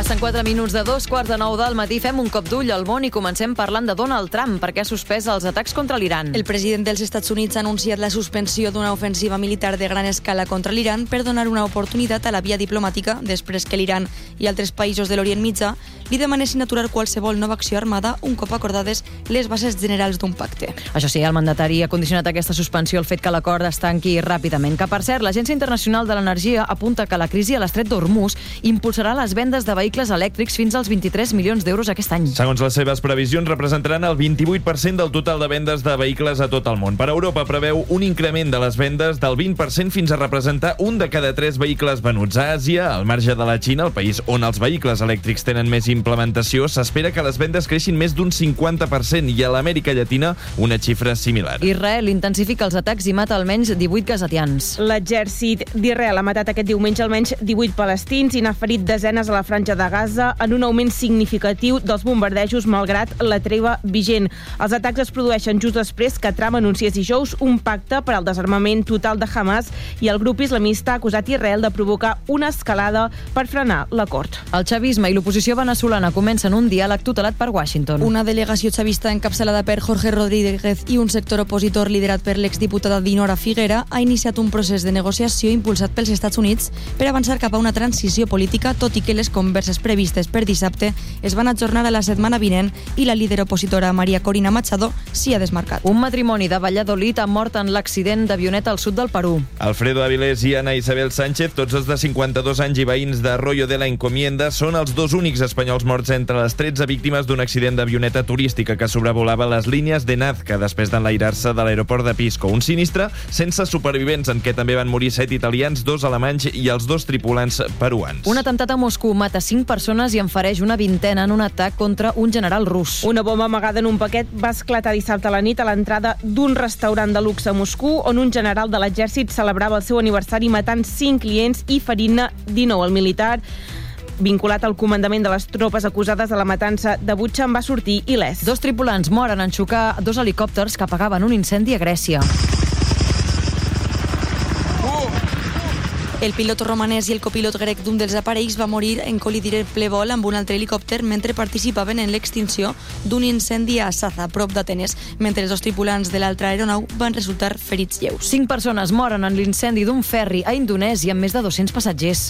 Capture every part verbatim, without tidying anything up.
Passen quatre minuts de dos quarts de nou del matí. Fem un cop d'ull al món i comencem parlant de Donald Trump, perquè ha suspès els atacs contra l'Iran. El president dels Estats Units ha anunciat la suspensió d'una ofensiva militar de gran escala contra l'Iran per donar una oportunitat a la via diplomàtica després que l'Iran i altres països de l'Orient Mitjà li demanessin aturar qualsevol nova acció armada un cop acordades les bases generals d'un pacte. Això sí, el mandatari ha condicionat aquesta suspensió al fet que l'acord es tanqui ràpidament. Que, per cert, l'Agència Internacional de l'Energia apunta que la crisi a l'estret d'Hormuz impulsarà les vendes de vehicles elèctrics fins als vint-i-tres milions d'euros aquest any. Segons les seves previsions, representaran el vint-i-vuit per cent del total de vendes de vehicles a tot el món. Per Europa preveu un increment de les vendes del vint per cent fins a representar un de cada tres vehicles venuts. A Àsia, al marge de la Xina, el país on els vehicles elèctrics tenen més implementació, s'espera que les vendes creixin més d'un cinquanta per cent i a l'Amèrica Llatina una xifra similar. Israel intensifica els atacs i mata almenys divuit gazatians. L'exèrcit d'Israel ha matat aquest diumenge almenys divuit palestins i n'ha ferit desenes a la franja de Gaza en un augment significatiu dels bombardejos malgrat la treva vigent. Els atacs es produeixen just després que Trump anunciés dijous un pacte per al desarmament total de Hamas i el grup islamista ha acusat Israel de provocar una escalada per frenar l'acord. El xavisme i l'oposició venezolana comencen un diàleg tutelat per Washington. Una delegació xavista encapçalada per Jorge Rodríguez i un sector opositor liderat per l'exdiputada Dinora Figuera ha iniciat un procés de negociació impulsat pels Estats Units per avançar cap a una transició política, tot i que les converses previstes per dissabte es van ajornar a la setmana vinent i la líder opositora María Corina Machado s'hi ha desmarcat. Un matrimoni de Valladolid ha mort en l'accident d'avioneta al sud del Perú. Alfredo Avilés i Ana Isabel Sánchez, tots els de cinquanta-dos anys i veïns de Arroyo de la Encomienda, són els dos únics espanyols morts entre les tretze víctimes d'un accident d'avioneta turística que sobrevolava les línies de Nazca després d'enlairar-se de l'aeroport de Pisco. Un sinistre sense supervivents en què també van morir set italians, dos alemanys i els dos tripulants peruans. Un atemptat a Moscou mata cinc persones i en fereix una vintena en un atac contra un general rus. Una bomba amagada en un paquet va esclatar dissabte a la nit a l'entrada d'un restaurant de luxe a Moscou on un general de l'exèrcit celebrava el seu aniversari matant cinc clients i ferint-ne dinou. El militar vinculat al comandament de les tropes acusades de la matança de Butxa en va sortir il·lès. Dos tripulants moren en xocar dos helicòpters que apagaven un incendi a Grècia. El pilot romanès i el copilot grec d'un dels aparells va morir en col·lidir en ple vol amb un altre helicòpter mentre participaven en l'extinció d'un incendi a Saza, prop d'Atenes, mentre els dos tripulants de l'altra aeronau van resultar ferits lleus. Cinc persones moren en l'incendi d'un ferri a Indonèsia amb més de dos-cents passatgers.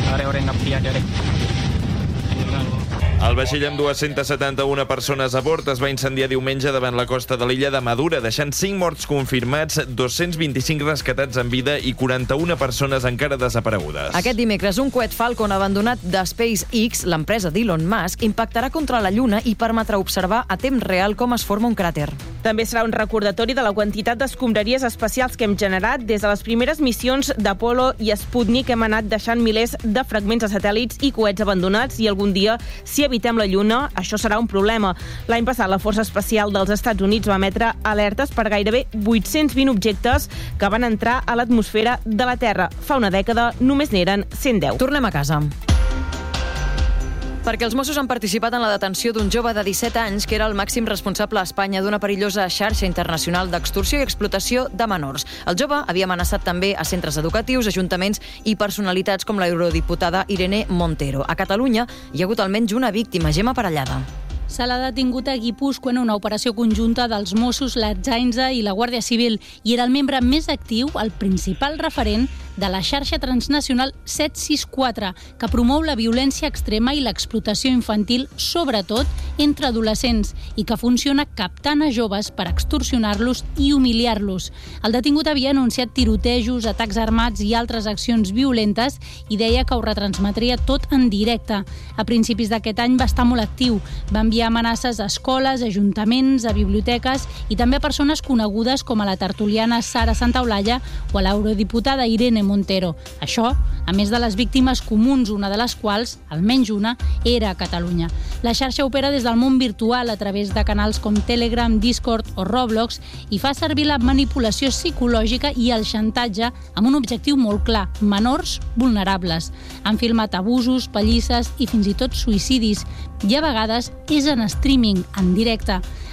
El vaixell amb dues-centes setanta-una persones a bord es va incendiar diumenge davant la costa de l'illa de Madura, deixant cinc morts confirmats, dos-cents vint-i-cinc rescatats en vida i quaranta-una persones encara desaparegudes. Aquest dimecres, un coet Falcon abandonat de SpaceX, l'empresa d'Elon Musk, impactarà contra la Lluna i permetrà observar a temps real com es forma un cràter. També serà un recordatori de la quantitat d'escombraries espacials que hem generat des de les primeres missions d'Apollo i Sputnik. Hem anat deixant milers de fragments de satèl·lits i coets abandonats i algun dia, si evitem la Lluna, això serà un problema. L'any passat, la Força Espacial dels Estats Units va emetre alertes per gairebé vuit-cents vint objectes que van entrar a l'atmosfera de la Terra. Fa una dècada només n'eren cent deu. Tornem a casa. Perquè els Mossos han participat en la detenció d'un jove de disset anys que era el màxim responsable a Espanya d'una perillosa xarxa internacional d'extorsió i explotació de menors. El jove havia amenaçat també a centres educatius, ajuntaments i personalitats com l'eurodiputada Irene Montero. A Catalunya hi ha hagut almenys una víctima, Gemma Parellada. Se l'ha detingut a Guipúscoa en una operació conjunta dels Mossos, l'Ertzaintza i la Guàrdia Civil i era el membre més actiu, el principal referent de la xarxa transnacional set sis quatre, que promou la violència extrema i l'explotació infantil, sobretot entre adolescents, i que funciona captant a joves per extorsionar-los i humiliar-los. El detingut havia anunciat tirotejos, atacs armats i altres accions violentes i deia que ho retransmetria tot en directe. A principis d'aquest any va estar molt actiu. Va enviar amenaces a escoles, ajuntaments, a biblioteques i també a persones conegudes com a la tertuliana Sara Santaolalla o a l'eurodiputada Irene Montero. Això, a més de les víctimes comuns, una de les quals, almenys una, era a Catalunya. La xarxa opera des del món virtual a través de canals com Telegram, Discord o Roblox i fa servir la manipulació psicològica i el xantatge amb un objectiu molt clar, menors vulnerables. Han filmat abusos, pallisses i fins i tot suïcidis. I a vegades és en streaming, en directe.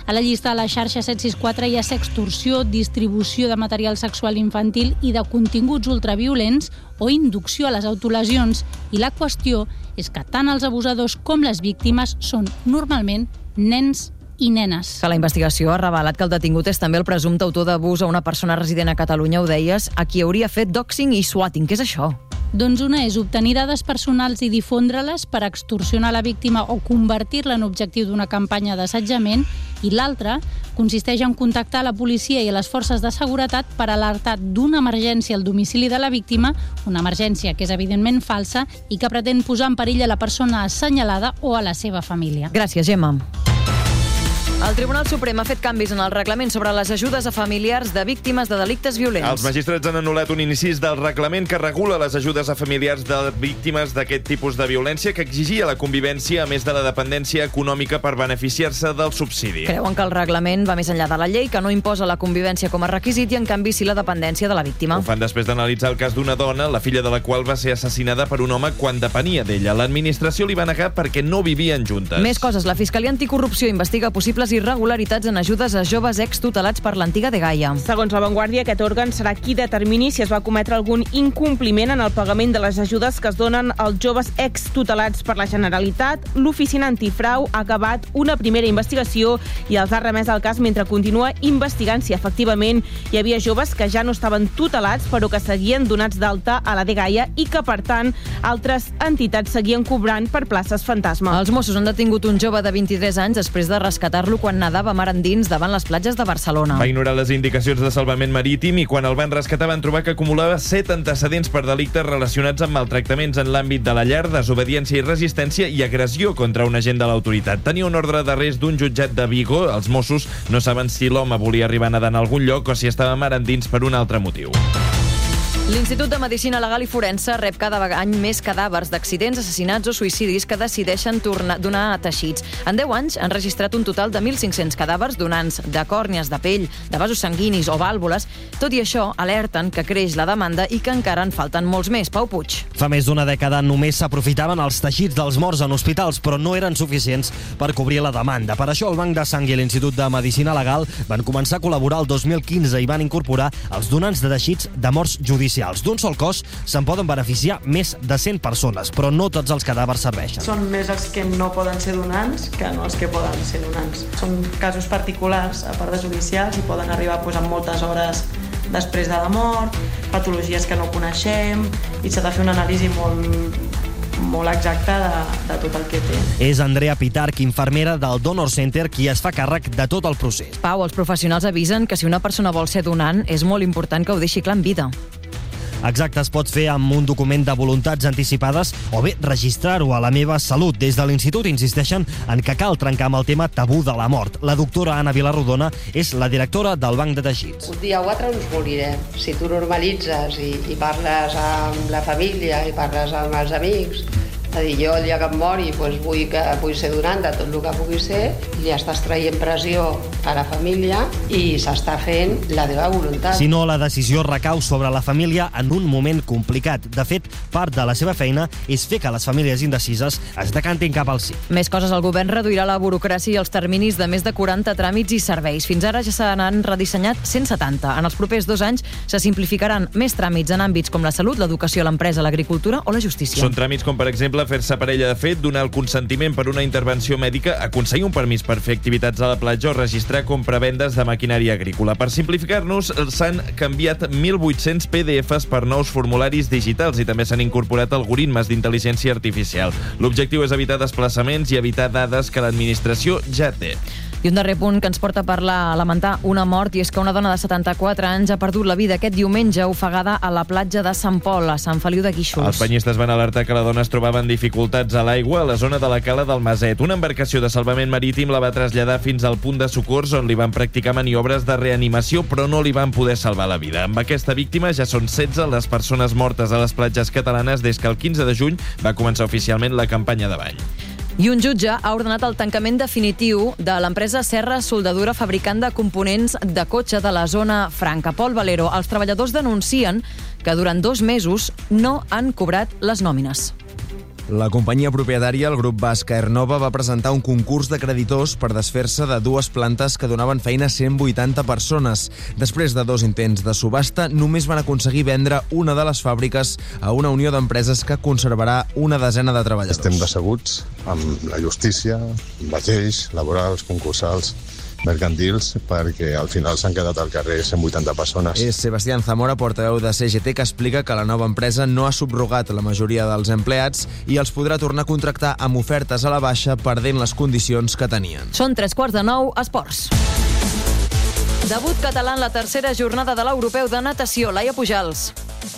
A la llista de la xarxa set sis quatre hi ha sextorsió, distribució de material sexual infantil i de continguts ultraviolents o inducció a les autolesions. I la qüestió és que tant els abusadors com les víctimes són normalment nens i nenes. Que la investigació ha revelat que el detingut és també el presumpte autor d'abús a una persona resident a Catalunya, ho deies, a qui hauria fet doxing i swatting. Què és això? Doncs una és obtenir dades personals i difondre-les per extorsionar la víctima o convertir-la en objectiu d'una campanya d'assetjament, i l'altra consisteix en contactar la policia i les forces de seguretat per alertar d'una emergència al domicili de la víctima, una emergència que és evidentment falsa i que pretén posar en perill a la persona assenyalada o a la seva família. Gràcies, Gemma. El Tribunal Suprem ha fet canvis en el reglament sobre les ajudes a familiars de víctimes de delictes violents. Els magistrats han anul·lat un incís del reglament que regula les ajudes a familiars de víctimes d'aquest tipus de violència, que exigia la convivència a més de la dependència econòmica per beneficiar-se del subsidi. Creuen que el reglament va més enllà de la llei, que no imposa la convivència com a requisit i, en canvi, sí la dependència de la víctima. Ho fan després d'analitzar el cas d'una dona, la filla de la qual va ser assassinada per un home quan depenia d'ella. L'administració li va negar perquè no vivien juntes. Més coses. La Fiscalia Anticorrupció investiga possibles irregularitats en ajudes a joves extutelats per l'antiga Dgaia. Segons La Vanguardia, aquest òrgan serà qui determini si es va cometre algun incompliment en el pagament de les ajudes que es donen als joves extutelats per la Generalitat. L'Oficina Antifrau ha acabat una primera investigació i els ha remès el cas mentre continua investigant si efectivament hi havia joves que ja no estaven tutelats però que seguien donats d'alta a la Dgaia i que, per tant, altres entitats seguien cobrant per places fantasma. Els Mossos han detingut un jove de vint-i-tres anys després de rescatar-lo quan nedava mar endins davant les platges de Barcelona. Va ignorar les indicacions de salvament marítim i quan el van rescatar van trobar que acumulava set antecedents per delictes relacionats amb maltractaments en l'àmbit de la llar, desobediència i resistència i agressió contra un agent de l'autoritat. Tenia un ordre d'arrest d'un jutjat de Vigo. Els Mossos no saben si l'home volia arribar nedant a algun lloc o si estava mar endins per un altre motiu. L'Institut de Medicina Legal i Forense rep cada any més cadàvers d'accidents, assassinats o suïcidis que decideixen tornar, donar teixits. En deu anys han registrat un total de mil cinc-cents cadàvers donants de còrnies, de pell, de vasos sanguinis o vàlvules. Tot i això, alerten que creix la demanda i que encara en falten molts més. Pau Puig. Fa més d'una dècada només s'aprofitaven els teixits dels morts en hospitals, però no eren suficients per cobrir la demanda. Per això el Banc de Sang i l'Institut de Medicina Legal van començar a col·laborar el dos mil quinze i van incorporar els donants de teixits de morts judicials. D'un sol cos se'n poden beneficiar més de cent persones, però no tots els cadàvers serveixen. Són més els que no poden ser donants que no els que poden ser donants. Són casos particulars, a part de judicials, i poden arribar pues, amb moltes hores després de la mort, patologies que no coneixem, i s'ha de fer una anàlisi molt molt exacta de, de tot el que té. És Andrea Pitarch, infermera del Donor Center, qui es fa càrrec de tot el procés. Pau, els professionals avisen que si una persona vol ser donant és molt important que ho deixi clar en vida. Exacte, es pot fer amb un document de voluntats anticipades o bé registrar-ho a la Meva Salut. Des de l'Institut insisteixen en que cal trencar amb el tema tabú de la mort. La doctora Anna Vilarrodona és la directora del Banc de Teixits. Un dia o altre ens morirem. Si tu normalitzes i, i parles amb la família i parles amb els amics, és a dir, jo el dia que em mori doncs vull, que, vull ser donant de tot el que pugui ser, i ja estàs traient pressió a la família i s'està fent la teva voluntat. Si no, la decisió recau sobre la família en un moment complicat. De fet, part de la seva feina és fer que les famílies indecises es decantin cap al sí. Més coses. El govern reduirà la burocràcia i els terminis de més de quaranta tràmits i serveis. Fins ara ja se n'han redissenyat cent setanta. En els propers dos anys se simplificaran més tràmits en àmbits com la salut, l'educació, l'empresa, l'agricultura o la justícia. Són tràmits com, per exemple, fer-se parella de fet, donar el consentiment per una intervenció mèdica, aconseguir un permís per fer activitats a la platja o registrar compravendes de maquinària agrícola. Per simplificar-nos, s'han canviat mil vuit-cents P D Fs per nous formularis digitals i també s'han incorporat algoritmes d'intel·ligència artificial. L'objectiu és evitar desplaçaments i evitar dades que l'administració ja té. I un darrer punt que ens porta a parlar, a lamentar una mort, i és que una dona de setanta-quatre anys ha perdut la vida aquest diumenge ofegada a la platja de Sant Pol, a Sant Feliu de Guíxols. Els banyistes van alertar que la dona es trobava en dificultats a l'aigua a la zona de la cala del Maset. Una embarcació de salvament marítim la va traslladar fins al punt de socors on li van practicar maniobres de reanimació, però no li van poder salvar la vida. Amb aquesta víctima ja són setze les persones mortes a les platges catalanes des que el quinze de juny va començar oficialment la campanya de bany. I un jutge ha ordenat el tancament definitiu de l'empresa Serra Soldadura, fabricant de components de cotxe de la zona franca. Pol Valero, els treballadors denuncien que durant dos mesos no han cobrat les nòmines. La companyia propietària, el grup basc Aernova, va presentar un concurs de creditors per desfer-se de dues plantes que donaven feina a cent vuitanta persones. Després de dos intents de subhasta, només van aconseguir vendre una de les fàbriques a una unió d'empreses que conservarà una desena de treballadors. Estem decebuts amb la justícia, amb les lleis laborals, concursals, mercantils, perquè al final s'han quedat al carrer cent vuitanta persones. És Sebastián Zamora, portaveu de C G T, que explica que la nova empresa no ha subrogat la majoria dels empleats i els podrà tornar a contractar amb ofertes a la baixa, perdent les condicions que tenien. Són tres quarts de nou, esports. Debut català en la tercera jornada de l'Europeu de natació, Laia Pujals.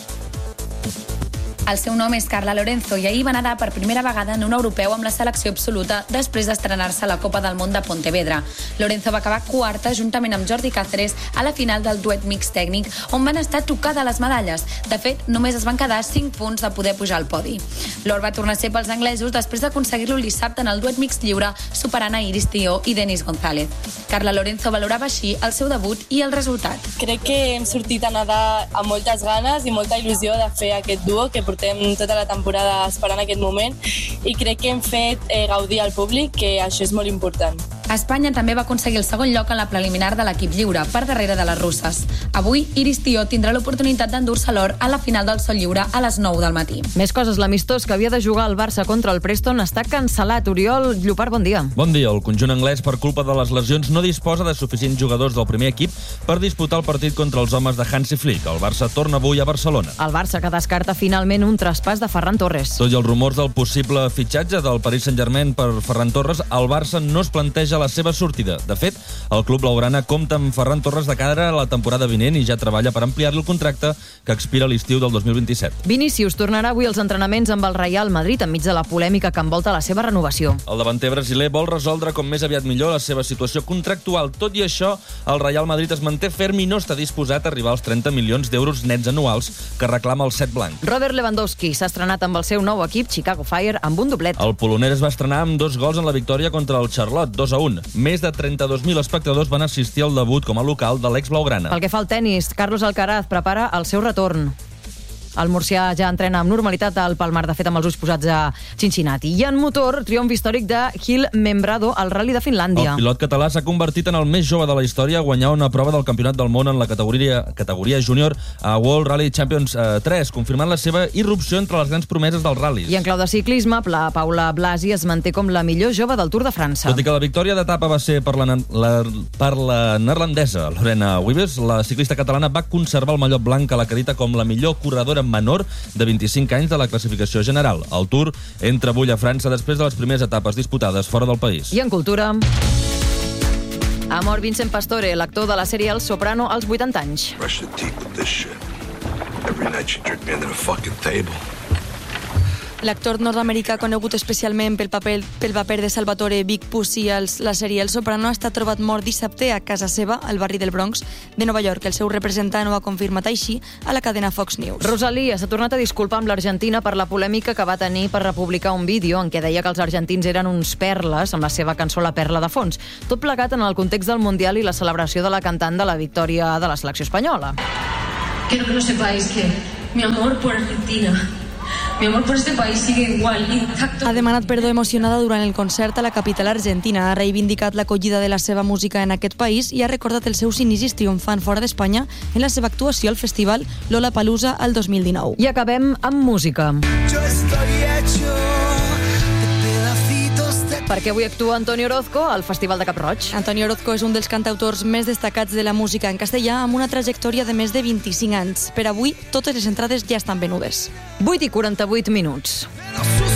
El seu nom és Carla Lorenzo i ahir va nedar per primera vegada en un europeu amb la selecció absoluta després d'estrenar-se a la Copa del Món de Pontevedra. Lorenzo va acabar quarta juntament amb Jordi Cáceres a la final del duet mix tècnic, on van estar tocades les medalles. De fet, només es van quedar cinc punts de poder pujar al podi. L'or va tornar a ser pels anglesos després d'aconseguir-lo el dissabte en el duet mix lliure, superant a Iris Tió i Denis González. Carla Lorenzo valorava així el seu debut i el resultat. Crec que hem sortit a nedar amb moltes ganes i molta il·lusió de fer aquest duo que portem tota la temporada esperant aquest moment i crec que hem fet eh, gaudir al públic, que això és molt important. Espanya també va aconseguir el segon lloc en la preliminar de l'equip lliure, per darrere de les russes. Avui, Iris Tió tindrà l'oportunitat d'endur-se l'or a la final del sol lliure a les nou del matí. Més coses, l'amistós que havia de jugar el Barça contra el Preston està cancel·lat. Oriol Llopart, bon dia. Bon dia. El conjunt anglès, per culpa de les lesions, no disposa de suficients jugadors del primer equip per disputar el partit contra els homes de Hansi Flick. El Barça torna avui a Barcelona. El Barça que descarta finalment un traspàs de Ferran Torres. Tot i els rumors del possible fitxatge del Paris Saint-Germain per Ferran Torres, el Barça no es planteja la seva sortida. De fet, el club blaugrana compta amb Ferran Torres de cara a la temporada vinent i ja treballa per ampliar-li el contracte que expira l'estiu del dos mil vint-i-set. Vinícius tornarà avui als entrenaments amb el Real Madrid enmig de la polèmica que envolta la seva renovació. El davanter brasiler vol resoldre com més aviat millor la seva situació contractual. Tot i això, el Real Madrid es manté ferm i no està disposat a arribar als trenta milions d'euros nets anuals que reclama el set blanc. Robert Lewandowski s'ha estrenat amb el seu nou equip, Chicago Fire, amb un doblet. El polonès es va estrenar amb dos gols en la victòria contra el Charlotte, dos a un. Més de trenta-dos mil espectadors van assistir al debut com a local de l'ex-blaugrana. Pel que fa al tennis, Carlos Alcaraz prepara el seu retorn. El murcià ja entrena amb normalitat al Palmar, de fet amb els ulls posats a Cincinnati. I en motor, triomf històric de Gil Membrado al Rally de Finlàndia. El pilot català s'ha convertit en el més jove de la història a guanyar una prova del Campionat del Món en la categoria, categoria júnior a World Rally Champions eh, tres, confirmant la seva irrupció entre les grans promeses dels ral·lis. I en clau de ciclisme, la Paula Blasi es manté com la millor jove del Tour de França. Tot i que la victòria d'etapa va ser per la, la, per la neerlandesa Lorena Wiebes, la ciclista catalana va conservar el mallot blanc que l'acredita com la millor corredora menor de vint-i-cinc anys de la classificació general. El Tour entra avui a França després de les primeres etapes disputades fora del país. I en cultura... Ha mort Vincent Pastore, l'actor de la sèrie El Soprano, als vuitanta anys. L'actor nord-americà, conegut especialment pel paper, pel paper de Salvatore Big Pussy a la sèrie El Soprano, ha estat trobat mort dissabte a casa seva, al barri del Bronx de Nova York. El seu representant ho ha confirmat així a la cadena Fox News. Rosalía s'ha tornat a disculpar amb l'Argentina per la polèmica que va tenir per republicar un vídeo en què deia que els argentins eren uns perles amb la seva cançó La Perla de fons. Tot plegat en el context del Mundial i la celebració de la cantant de la victòria de la selecció espanyola. Quiero que lo sepáis que mi amor por Argentina, mi amor por este país sigue igual, intacto. Ha demanat perdó emocionada durant el concert a la capital argentina, ha reivindicat l'acollida de la seva música en aquest país i ha recordat els seus inicis triomfant fora d'Espanya en la seva actuació al festival Lollapalooza al dos mil dinou. I acabem amb música. Yo estoy hecho de pedacitos de... Perquè avui actua Antonio Orozco al Festival de Cap-roig. Antonio Orozco és un dels cantautors més destacats de la música en castellà, amb una trajectòria de més de vint-i-cinc anys. Per avui, totes les entrades ja estan venudes. vuit i quaranta-vuit minuts.